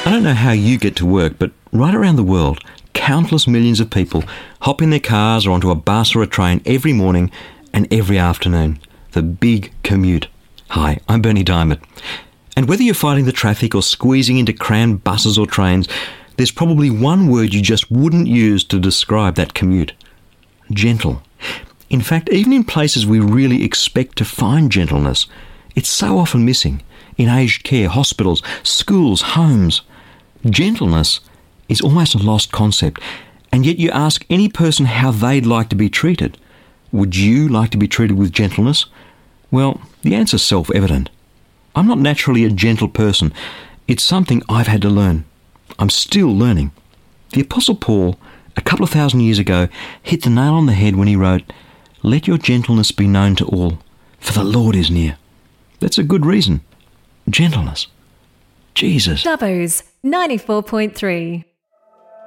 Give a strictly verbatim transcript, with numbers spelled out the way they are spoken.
I don't know how you get to work, but right around the world, countless millions of people hop in their cars or onto a bus or a train every morning and every afternoon. The big commute. Hi, I'm Bernie Diamond. And whether you're fighting the traffic or squeezing into crammed buses or trains, there's probably one word you just wouldn't use to describe that commute. Gentle. In fact, even in places we really expect to find gentleness, it's so often missing. In aged care, hospitals, schools, homes. Gentleness is almost a lost concept, and yet you ask any person how they'd like to be treated. Would you like to be treated with gentleness? Well, the answer's self-evident. I'm not naturally a gentle person. It's something I've had to learn. I'm still learning. The Apostle Paul, a couple of thousand years ago, hit the nail on the head when he wrote, "Let your gentleness be known to all, for the Lord is near." That's a good reason. Gentleness. Jesus. Dubbo's ninety-four point three.